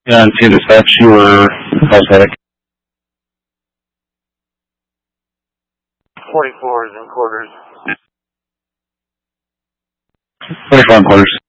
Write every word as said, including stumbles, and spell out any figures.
And to dispatch, you were cosmetic. forty-four is in quarters. forty-four in quarters.